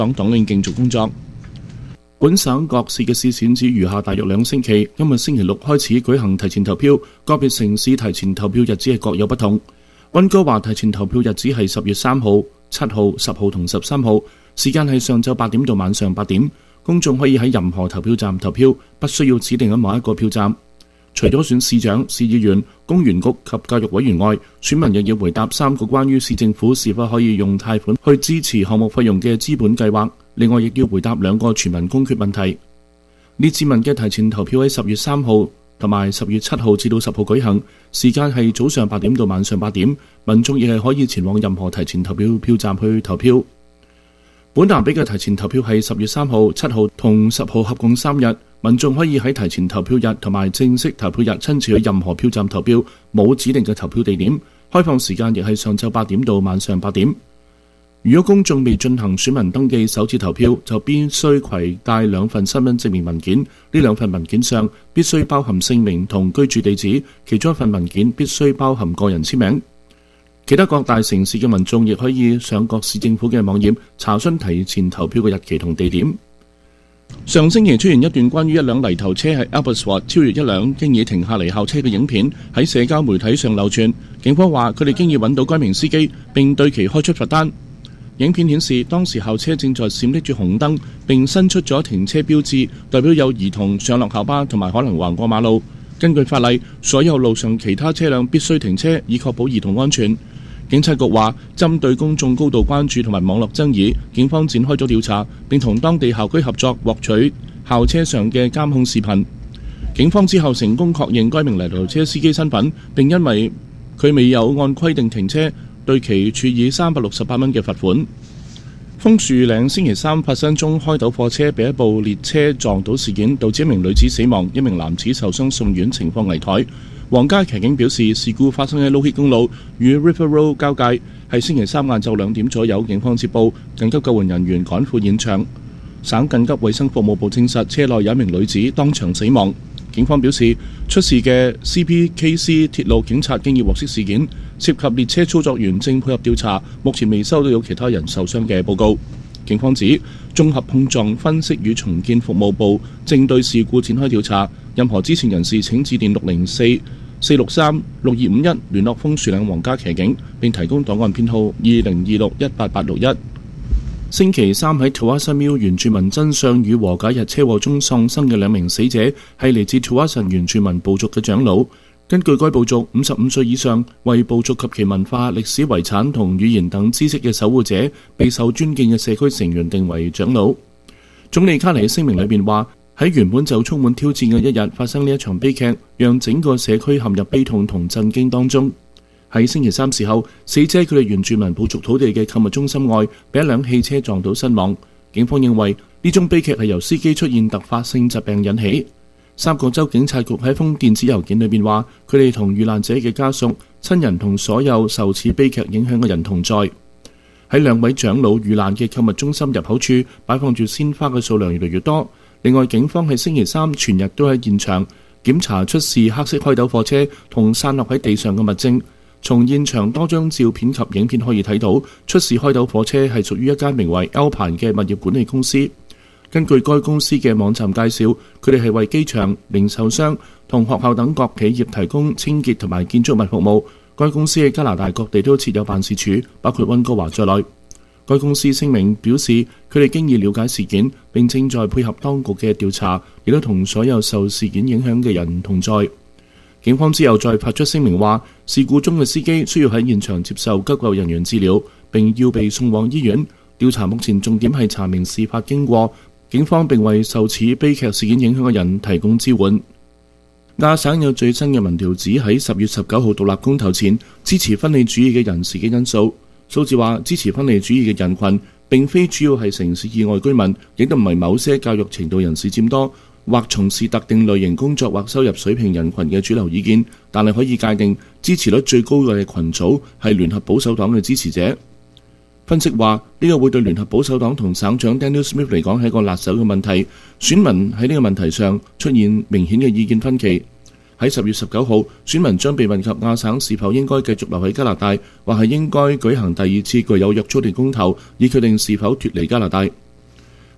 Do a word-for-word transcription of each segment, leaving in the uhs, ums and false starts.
黨黨員競逐工作。本省各市嘅市選只餘下大約兩星期，今日星期六開始舉行提前投票，個別城市提前投票日子係各有不同。溫哥華提前投票日子係十月三號、七號、十號同十三號，時間係上晝八點到晚上八點。公眾可以喺任何投票站投票，不需要指定喺某一個票站。除咗選市長、市議員、公園局及教育委員外，選民亦要回答三個關於市政府是否可以用貸款去支持項目費用嘅資本計劃。另外，亦要回答兩個全民公決問題。列治文嘅提前投票喺十月三號同埋十月七號至到十號舉行，時間係早上八點到晚上八點，民眾亦係可以前往任何提前投票票站去投票。本南比嘅提前投票係十月三號、七號同十號合共三日，民眾可以喺提前投票日同埋正式投票日親自去任何票站投票，冇指定嘅投票地點，開放時間亦係上晝八點到晚上八點。如果公眾未進行選民登記首次投票，就必須攜帶兩份身份證明文件，呢兩份文件上必須包含姓名同居住地址，其中一份文件必須包含個人簽名。其他各大城市嘅民眾亦可以上各市政府嘅網頁查詢提前投票嘅日期同地點。上星期出現一段關於一輛泥頭車喺 Abbotsford 超越一輛經已停下嚟校車嘅影片，喺社交媒體上流傳。警方話佢哋經已揾到該名司機，並對其開出罰單。影片顯示當時校車正在閃爍住紅燈，並伸出咗停車標誌，代表有兒童上落校巴同埋可能橫過馬路。根據法例，所有路上其他車輛必須停車，以確保兒童安全。警察局話，針對公眾高度關注同埋網絡爭議，警方展開咗調查，並同當地校區合作獲取校車上嘅監控視頻。警方之後成功確認該名泥頭車司機身份，並因為佢未有按規定停車，對其處以三百六十八蚊嘅罰款。楓樹嶺星期三發生宗開斗貨車被一部列車撞倒事件，導致一名女子死亡，一名男子受傷送院，情況危殆。皇家騎警表示，事故發生喺 Lougheed 公路與 River Road 交界，係星期三晏晝兩點左右。警方接報，緊急救援人員趕赴現場。省緊急衛生服務部證實，車內有一名女子當場死亡。警方表示，出事嘅 C P K C 鐵路警察經已獲悉事件，涉及列車操作員正配合調查，目前未收到有其他人受傷嘅報告。警方指，綜合碰撞分析與重建服務部正對事故展開調查，任何知情人士請致電六零四四六三六二五一聯絡楓樹嶺皇家騎警，並提供檔案編號二零二六一八八六一。星期三喺 Tuassa Mill 原住民真相與和解日車禍中喪生嘅兩名死者係嚟自 Tuassa 原住民部族嘅長老。根據該部族，五十五歲以上為部族及其文化、歷史遺產同語言等知識嘅守護者，備受尊敬嘅社區成員定為長老。總理卡尼喺聲明裏面話，喺原本就充滿挑戰嘅一日發生呢一場悲劇，讓整個社區陷入悲痛同震驚當中。喺星期三時候，死者佢哋原住民部族土地嘅購物中心外，被一輛汽車撞倒身亡。警方認為呢宗悲劇係由司機出現突發性疾病引起。三個州警察局喺封電子郵件裏面話，佢哋同遇難者嘅家屬、親人同所有受此悲劇影響嘅人同在。喺兩位長老遇難嘅購物中心入口處擺放住鮮花嘅數量越嚟越多。另外，警方喺星期三全日都喺現場檢查出事黑色開斗貨車同散落喺地上嘅物證。從現場多張照片及影片可以睇到，出事開斗貨車係屬於一間名為 Alpine 嘅物業管理公司。根據該公司嘅網站介紹，佢哋係為機場、零售商同學校等各企業提供清潔同埋建築物服務。該公司喺加拿大各地都設有辦事處，包括溫哥華在內。該公司聲明表示，佢哋經已了解事件，並正在配合當局嘅調查，亦都同所有受事件影響嘅人同在。警方之後再發出聲明話，事故中嘅司機需要喺現場接受急救人員治療，並要被送往醫院。調查目前重點係查明事發經過。警方並為受此悲劇事件影響嘅人提供支援。亞省有最新嘅民調指，喺十月十九號獨立公投前，支持分離主義嘅人士嘅因素。數字話，支持分離主義嘅人群並非主要係城市以外居民，亦都唔係某些教育程度人士佔多，或從事特定類型工作或收入水平人群嘅主流意見，但係可以界定支持率最高嘅群組係聯合保守黨嘅支持者。分析話，呢個會對聯合保守黨同省長 Daniel Smith 嚟講係一個辣手嘅問題，選民喺呢個問題上出現明顯嘅意見分歧。喺十月十九號，選民將被問及亞省是否應該繼續留喺加拿大，或係應該舉行第二次具有約束力公投，以決定是否脫離加拿大。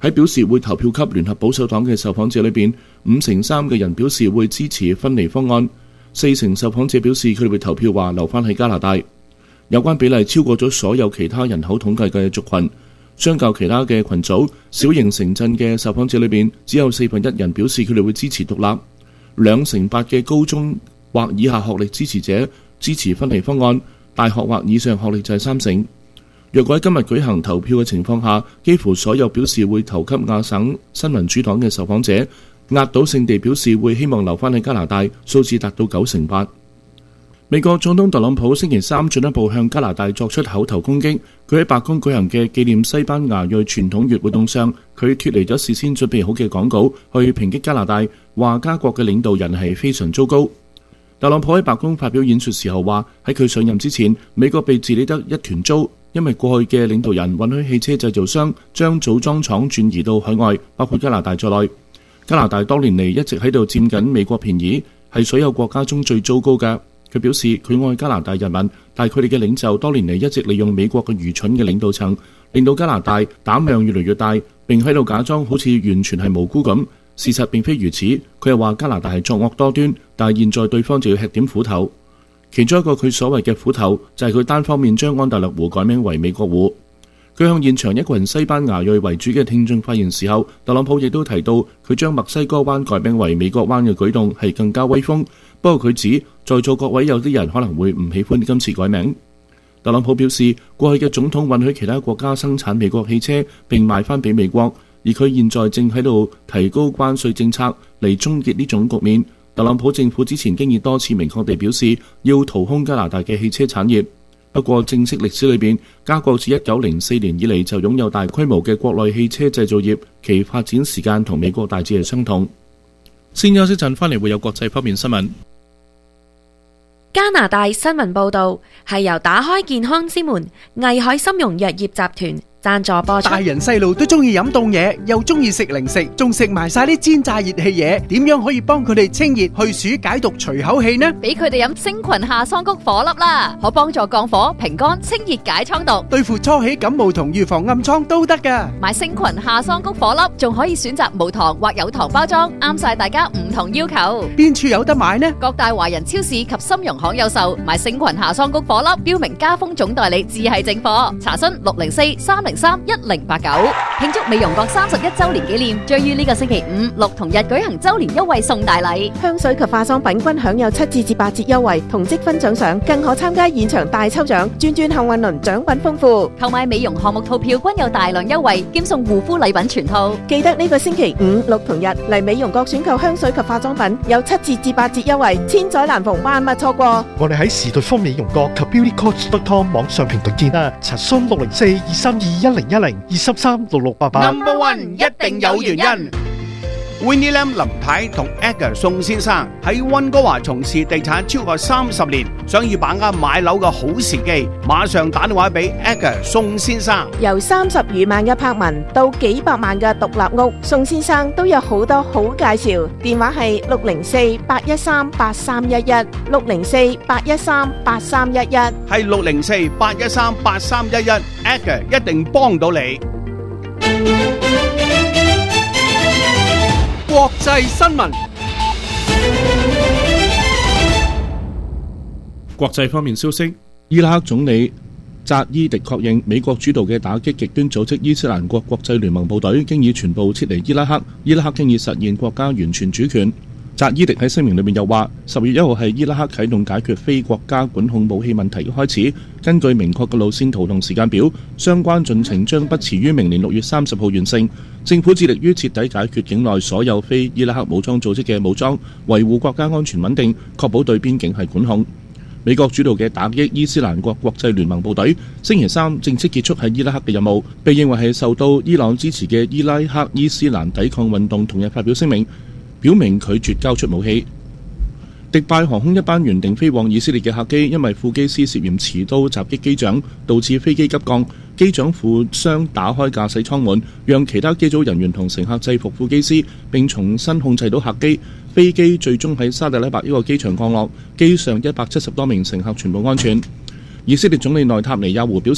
喺表示會投票給聯合保守黨嘅受訪者裏邊，五成三嘅人表示會支持分離方案，四成受訪者表示佢哋會投票話留返喺加拿大。有關比例超過咗所有其他人口統計嘅族群。相較其他嘅群組，小型城鎮嘅受訪者裏邊只有四分一人表示佢哋會支持獨立，兩成八嘅高中或以下學歷支持者支持分離方案，大學或以上學歷就係三成。若果喺今日舉行投票嘅情況下，幾乎所有表示會投給亞省新民主黨嘅受訪者，壓倒性地表示會希望留返喺加拿大，數字達到九成八。美國總統特朗普星期三進一步向加拿大作出口頭攻擊。佢喺白宮舉行嘅紀念西班牙裔傳統月活動上，佢脫離咗事先準備好嘅講稿，去抨擊加拿大，話加國嘅領導人係非常糟糕。特朗普喺白宮發表演說時候話，喺佢上任之前，美國被治理得一團糟，因為過去嘅領導人允許汽車製造商將組裝廠轉移到海外，包括加拿大在內。加拿大多年嚟一直喺度佔緊美國便宜，係所有國家中最糟糕嘅。佢表示佢愛加拿大人民，但係佢哋嘅領袖多年嚟一直利用美國嘅愚蠢嘅領導層，令到加拿大膽量越嚟越大，並喺度假裝好似完全係無辜咁。事實並非如此。佢又話加拿大係作惡多端，但係現在對方就要吃點苦頭。其中一個佢所謂嘅苦頭就係佢單方面將安大略湖改名為美國湖。佢向現場一群西班牙裔為主嘅聽眾發言時候，特朗普亦都提到佢將墨西哥灣改名為美國灣嘅舉動係更加威風。不過佢指在座各位有啲人可能會唔喜歡今次改名。特朗普表示，過去嘅總統允許其他國家生產美國汽車並賣翻俾美國，而佢現在正喺度提高關稅政策嚟終結呢種局面。特朗普政府之前經已多次明確地表示要掏空加拿大嘅汽車產業。不過正式歷史裏邊，加國自一九零四年以嚟就擁有大規模嘅國內汽車製造業，其發展時間同美國大致係相同。先休息陣，翻嚟會有國際方面新聞。 加拿大新聞報導係由打開健康之門藝海參茸藥業集團贊助播出。 大人細路都中意飲凍嘢，又中意食零食，仲食埋晒啲煎炸熱氣嘢，點樣可以幫佢哋清熱去暑解毒除口氣呢？ 俾佢哋飲星群夏桑菊火粒啦，可幫助降火平肝清熱解瘡毒， 對付初起感冒同預防暗瘡都得噶。 買星群夏桑菊火粒仲可以選擇無糖或有糖包裝，啱晒大家唔同要求。邊處有得買呢？各大華人超市及參茸行有售。買星群夏桑菊火粒標明加豐總代理，只係正貨。查詢六零四三零三一零八九。慶祝美容閣三十一周年紀念，將於呢個星期五、六同日舉行周年優惠送大禮， 香水及化妝品均享有七至至八折優惠，同積分獎賞，更可參加現場大抽獎，轉轉幸運輪，獎品豐富。 購買美容項目套票均有大量優惠，兼送護膚禮品全套。 記得呢個星期五、六同日嚟美容閣選購香水及化妝品，有七折至八折優惠，千載難逢，萬勿錯過。 我哋喺時代方美容閣及 beauty coach dot com 網上平台見啦，查詢六零四二三二一零一零二三三六六八八。 Number one 一定有原因。Winnie Lam 林太同 Edgar 宋先生喺溫哥華從事地產超過三十年，想要把握買樓嘅好時機，馬上打電話俾 Edgar 宋先生。 由三十餘萬嘅柏文到幾百萬嘅獨立屋，宋先生都有好多好介紹。電話係六零四八一三八三一一，六零四八一三八三一一， 係六零四八一三八三一一 ，Edgar 一定幫到你。國際新聞。 國際方面消息，伊拉克總理扎伊迪確認美國主導嘅打擊極端組織伊斯蘭國國際聯盟部隊經已全部撤離伊拉克，伊拉克經已實現國家完全主權。扎伊迪喺聲明裏面又話，十月一號係伊拉克啟動解決非國家管控武器問題嘅開始，根據明確嘅路線圖同時間表，相關進程將不遲於明年六月三十號完成。政府致力於徹底解決境內所有非伊拉克武裝組織嘅武裝，維護國家安全穩定，確保對邊境係管控。美國主導嘅打擊伊斯蘭國國際聯盟部隊星期三正式結束喺伊拉克嘅任務，被認為係受到伊朗支持嘅伊拉克伊斯蘭抵抗運動同日發表聲明，表明拒絕交出武器。迪拜航空一班原定飛往以色列嘅客機，因為副機師涉嫌持刀襲擊機長，導致飛機急降。機長負傷打開駕駛艙門，讓其他機組人員同乘客制服副機師，並重新控制到客機。飛機最終喺沙特阿拉伯一個機場降落，機上一百七十多名乘客全部安全。以色列總理內塔尼亞胡表示，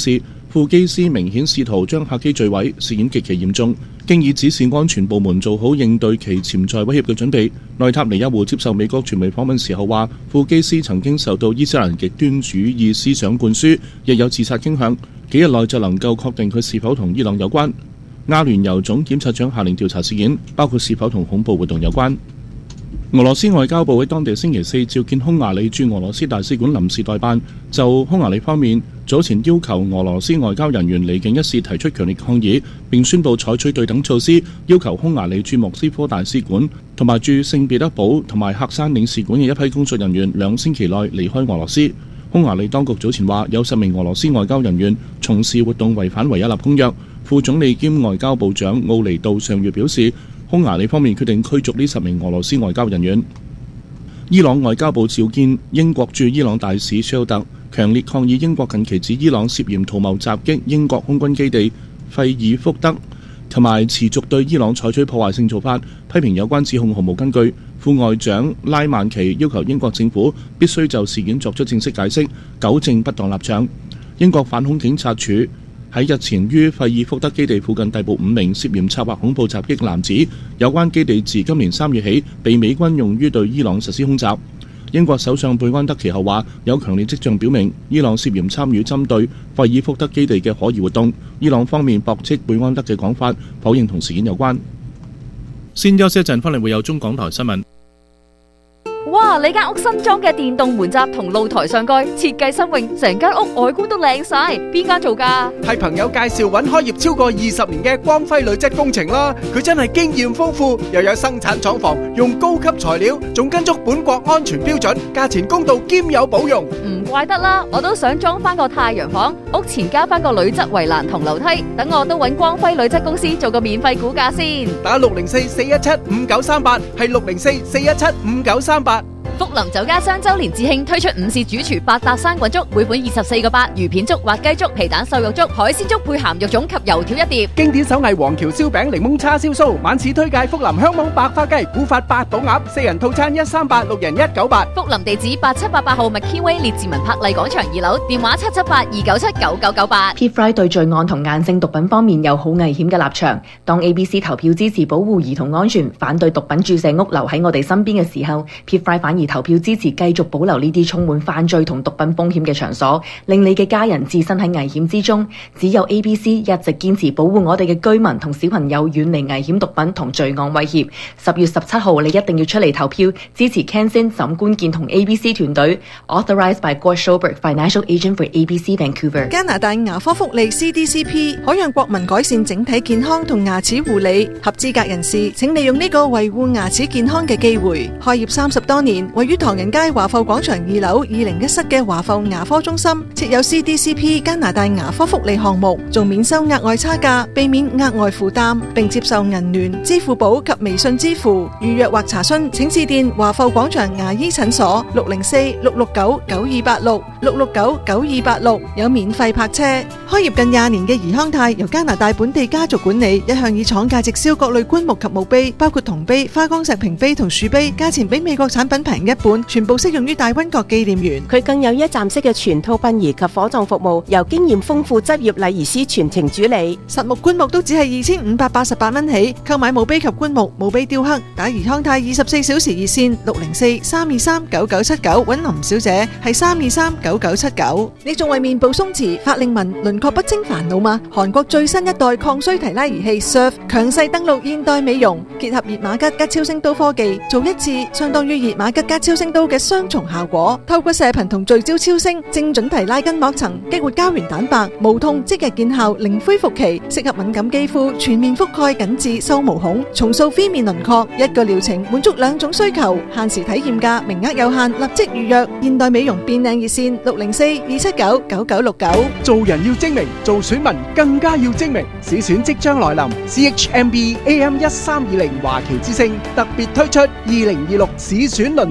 副機師明顯試圖將客機墜毀，事件極其嚴重，經已指示安全部門做好應對其潛在威脅嘅準備。內塔尼亞胡接受美國傳媒訪問時候話，副機師曾經受到伊斯蘭極端主義思想灌輸，亦有自殺傾向，幾日內就能夠確定佢是否同伊朗有關。阿聯酋總檢察長下令調查事件，包括是否同恐怖活動有關。俄羅斯外交部喺當地星期四召見匈牙利駐俄羅斯大使館臨時代辦，就匈牙利方面早前要求俄羅斯外交人員離境一事提出強烈抗議，並宣布採取對等措施，要求匈牙利駐莫斯科大使館同埋駐聖彼得堡同埋喀山領事館嘅一批工作人員兩星期內離開俄羅斯。匈牙利當局早前話有十名俄羅斯外交人員從事活動違反維也納公約。副總理兼外交部長奧尼杜上月表示，匈牙利方面決定驅逐呢十名俄羅斯外交人員。伊朗外交部召見英國駐伊朗大使肖特，強烈抗議英國近期指伊朗涉嫌圖謀襲擊英國空軍基地費爾福德，同埋持續對伊朗採取破壞性做法，批評有關指控毫無根據。副外長拉曼奇要求英國政府必須就事件作出正式解釋，糾正不當立場。英國反恐警察處喺日前於費爾福德基地附近逮捕五名涉嫌策劃恐怖襲擊男子，有關基地自今年三月起被美軍用於對伊朗實施空襲。英國首相貝安德其後話，有強烈跡象表明伊朗涉嫌參與針對費爾福德基地嘅可疑活動。伊朗方面駁斥貝安德嘅講法，否認同事件有關。先休息一陣，翻嚟會有中港台新聞。 哇！你間屋新裝嘅電動門閘同露台上蓋設計新穎，成間屋外觀都靚晒。邊間做㗎？ 係朋友介紹揾開業超過二十年嘅光輝鋁質工程啦。佢真係經驗豐富，又有生產廠房，用高級材料，仲跟足本國安全標準，價錢公道兼有保用。 唔怪得啦，我都想裝翻個太陽房，屋前加翻個鋁質圍欄同樓梯，等我都揾光輝鋁質公司做個免費估價先。 打六零四四一七五九三八，係六零四四一七五九三八。 福林酒家雙周年節慶推出午市主廚八搭生滾粥，每款二十四個八，魚片粥、滑雞粥、皮蛋瘦肉粥、海鮮粥配鹹肉粽及油條一碟。 經典手藝黃橋燒餅、檸檬叉燒酥，晚市推介福林香網白花雞、古法八寶鴨，四人套餐一三八，六人一九八。 福林地址八七八八號 McKeeway 列治文柏麗廣場二樓，電話七七八二九七九九九八。 P F R I 對罪案同硬性毒品方面有好危險嘅立場。當 A B C 投票支持保護兒童安全、反對毒品注射屋留喺我哋身邊嘅時候 ，P F R I 反而投票支持繼續保留呢啲充滿犯罪同毒品風險嘅場所，令你嘅家人置身喺危險之中。只有 A B C 一直堅持保護我哋嘅居民同小朋友遠離危險毒品同罪案威脅。十月十七號，你一定要出嚟投票，支持 Kenson 沈官健同 A B C 團隊。Authorized by Gord Schobert, Financial Agent for A B C Vancouver。 加拿大牙科福利 C D C P 可讓國民改善整體健康同牙齒護理。合資格人士請利用呢個維護牙齒健康嘅機會。開業三十多年，位於唐人街華埠廣場二樓二零一室嘅華埠牙科中心設有 C D C P 加拿大牙科福利項目，仲免收額外差價，避免額外負擔，並接受銀聯、支付寶及微信支付。預約或查詢請致電華埠廣場牙醫診所六零四六六九九二八六六六九九二八六，有免費泊車。開業近廿年嘅怡康泰由加拿大本地家族管理，一向以廠價直銷各類棺木及墓碑，包括銅碑、花崗石屏碑同樹碑，價錢比美國產品平一半，全部適用於大溫角紀念園。 佢更有一站式嘅全套殯儀及火葬服務，由經驗豐富執業禮儀師全程主理。 實木棺木都只係二千五百八十八蚊起，購買墓碑及棺木、墓碑雕刻，打怡康泰二十四小時熱線六零四三二三九九七九，揾林小姐係三二三九九七九。你仲為面部鬆弛、法令紋、輪廓不清煩惱嗎？韓國最新一代抗衰提拉儀器 S U R F 強勢登陸現代美容，結合熱瑪吉加超聲刀科技，做一次相當於熱瑪吉加超聲刀嘅雙重效果。透過射頻同聚焦超聲，精準提拉筋膜層，激活膠原蛋白，無痛即日見效，零恢復期，適合敏感肌膚，全面覆蓋緊致收毛孔，重塑phía面輪廓。一個療程滿足兩種需求，限時體驗價，名額有限，立即預約。現代美容變靚熱線六零四二七九九九六九。 做人要精明，做選民更加要精明。市選即將來臨 ，C H M B A M 一三二零華僑之聲特別推出二零二六市選論壇。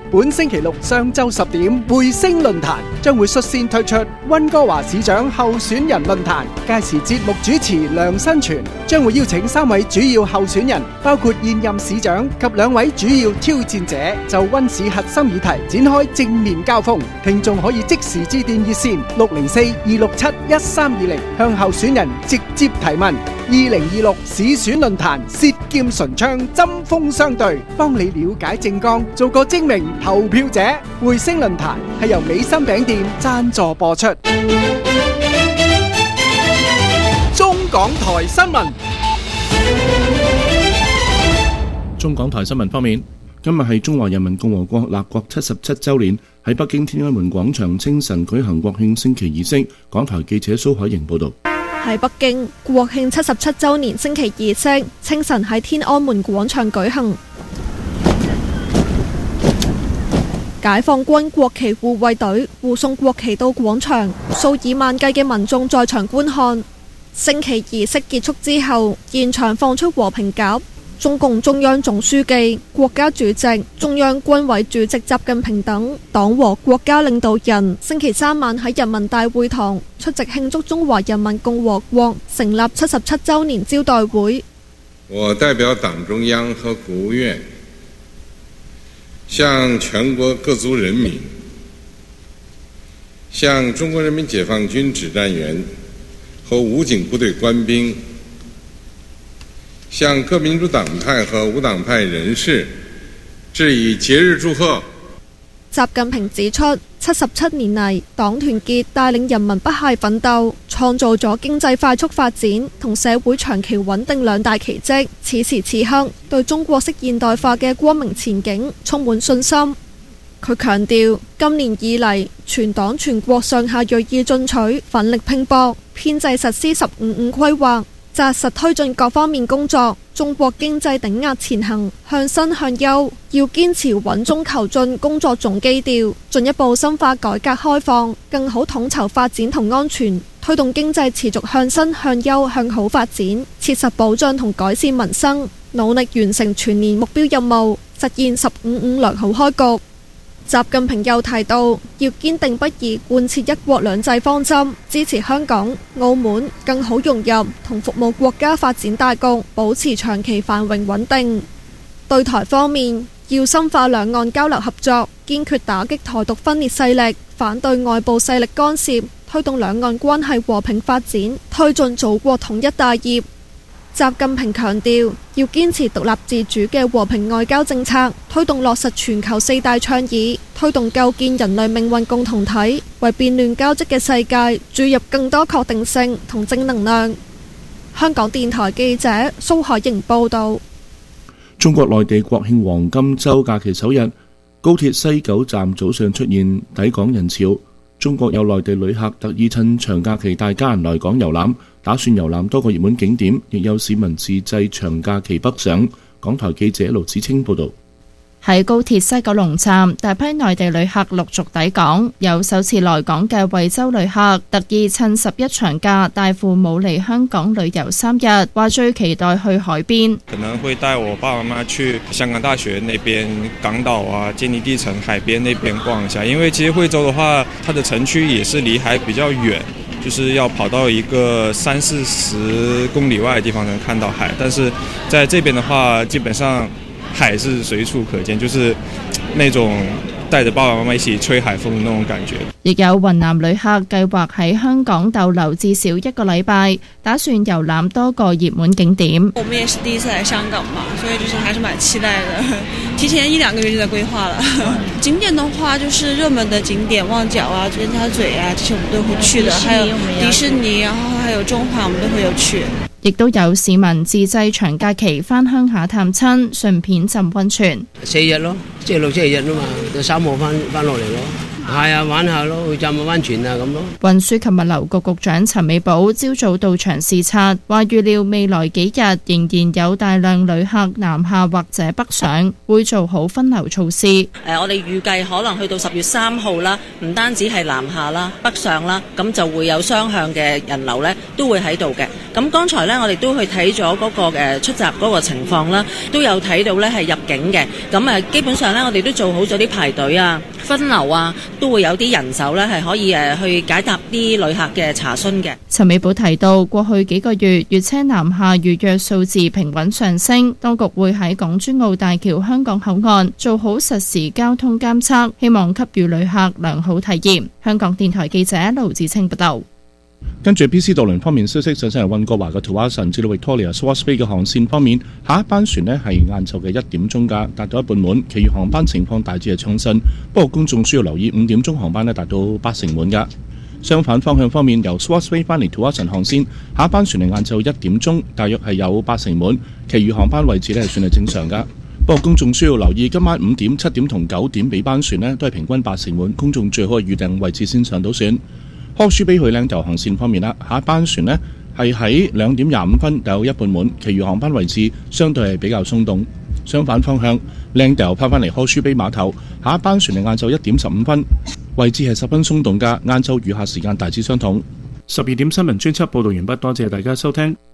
本星期六上晝十點，匯星論壇將會率先推出溫哥華市長候選人論壇，屆時節目主持梁新全將會邀請三位主要候選人，包括現任市長及兩位主要挑戰者，就溫市核心議題展開正面交鋒。聽眾可以即時致電熱線六零四二六七一三二零，向候選人直接提問。二零二六市選論壇，舌劍唇槍，針鋒相對，幫你了解政綱，做個精明投票者。匯星論壇係由美心餅店贊助播出。中港台新聞。 中港台新聞方面，今日係中華人民共和國立國七十七週年，喺北京天安門廣場清晨舉行國慶升旗儀式。港台記者蘇海瑩報導。 喺北京，國慶七十七週年升旗儀式清晨喺天安門廣場舉行。解放軍國旗護衛隊護送國旗到廣場，數以萬計嘅民眾在場觀看。升旗儀式結束之後，現場放出和平鴿。中共中央總書記、國家主席、中央軍委主席習近平等黨和國家領導人星期三晚喺人民大會堂出席慶祝中華人民共和國成立七十七週年招待會。 我代表黨中央和國務院向全國各族人民、向中國人民解放軍指戰員和武警部隊官兵、向各民主黨派和無黨派人士致以節日祝賀。 習近平指出，七十七年嚟，黨團結帶領人民不懈奮鬥，創造咗經濟快速發展同社會長期穩定兩大奇蹟。此時此刻，對中國式現代化嘅光明前景充滿信心。佢強調，今年以嚟，全黨全國上下銳意進取，奮力拼搏，編制實施十五五規劃，紮實推進各方面工作。中國經濟頂壓前行，向新向優，要堅持穩中求進工作總基調，進一步深化改革開放，更好統籌發展同安全，推動經濟持續向新向優向好發展，切實保障同改善民生，努力完成全年目標任務，實現十五五良好開局。習近平又提到，要堅定不移貫徹一國兩制方針，支持香港、澳門更好融入同服務國家發展大局，保持長期繁榮穩定。對台方面，要深化兩岸交流合作，堅決打擊台獨分裂勢力，反對外部勢力干涉，推動兩岸關係和平發展，推進祖國統一大業。習近平強調，要堅持獨立自主嘅和平外交政策，推動落實全球四大倡議，推動構建人類命運共同體，為變亂交織嘅世界注入更多確定性同正能量。香港電台記者蘇海瑩報道。 中國內地國慶黃金週假期首日，高鐵西九站早上出現抵港人潮。中國有內地旅客特意趁長假期帶家人來港遊覽，打算遊覽多個熱門景點，亦有市民自製長假期北上。港台記者盧子清報導。 喺高鐵西九龍站，大批內地旅客陸續抵港，有首次來港嘅惠州旅客特意趁十一長假帶父母嚟香港旅遊三日，話最期待去海邊。 可能會帶我爸爸媽媽去香港大學那邊港島啊、堅尼地城海邊那邊逛一下，因為其實惠州的話，它的城區也是離海比較遠，就是要跑到一個三四十公里外的地方才能看到海，但是在這邊的話，基本上海是隨處可見，就是那種帶着爸爸媽媽一起吹海風的那種感覺。 亦有雲南旅客計劃喺香港逗留至少一個禮拜，打算遊覽多個熱門景點。 我們也是第一次來香港嘛，所以就是還是蠻期待的，提前一兩個月就在規劃了。景點的話，就是熱門的景點，旺角啊、尖沙咀啊，這些我們都會去的，還有迪士尼，然後還有中環，我們都會有去。 亦都有市民自製長假期返鄉下探親，順便浸溫泉。 四日咯，即係六七日啊嘛，就三號翻翻落嚟咯。 係啊，玩下咯，去浸下溫泉啊咁咯。 運輸及物流局局長陳美寶朝早到場視察，話預料未來幾日仍然有大量旅客南下或者北上，會做好分流措施。 誒，我哋預計可能去到十月三號啦，唔單止係南下啦、北上啦，咁就會有雙向嘅人流呢都會喺度嘅。咁剛才呢，我哋都去睇咗嗰個誒出閘嗰個情況啦，都有睇到呢係入境嘅。咁誒基本上呢，我哋都做好咗啲排隊啊、分流啊，都會有啲人手呢係可以誒去解答啲旅客嘅查詢嘅。 陳美寶提到，過去幾個月粵車南下預約數字平穩上升，當局會喺港珠澳大橋香港口岸做好實時交通監測，希望給予旅客良好體驗。香港電台記者盧子清報道。 跟住 B C 渡輪方面消息，首先係溫哥華嘅 Tsawwassen 至到 Victoria Swartz Bay 嘅航線方面，下一班船呢係晏晝嘅一點鐘㗎，達到一半滿，其餘航班情況大致係暢順，不過公眾需要留意五點鐘航班呢達到八成滿㗎。相反方向方面，由 Swartz Bay 翻嚟 Tsawwassen 航線，下一班船係晏晝一點鐘，大約係有八成滿，其餘航班位置呢係算係正常㗎。不過公眾需要留意，今晚五點、七點同九點尾班船呢都係平均八成滿，公眾最好係預訂位置先上到船。柯舒比去靚豆航線方面啦，下一班船呢係喺兩點廿五分有一半滿，其餘航班位置相對係比較鬆動。相反方向，靚豆拋返嚟柯舒比碼頭，下一班船係晏晝一點十五分，位置係十分鬆動㗎，晏晝餘下時間大致相同。十二點新聞專輯報導完畢，多謝大家收聽。